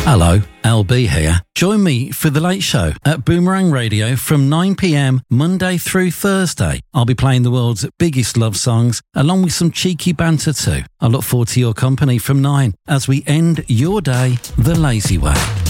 Hello, LB here. Join me for The Late Show at Boomerang Radio from 9 p.m. Monday through Thursday. I'll be playing the world's biggest love songs along with some cheeky banter too. I look forward to your company from 9 as we end your day the lazy way.